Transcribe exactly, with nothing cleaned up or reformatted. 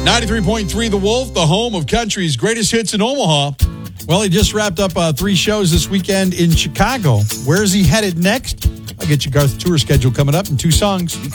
ninety-three point three The Wolf, the home of country's greatest hits in Omaha. Well, he just wrapped up uh, three shows this weekend in Chicago. Where's he headed next? I'll get you Garth's tour schedule coming up in two songs.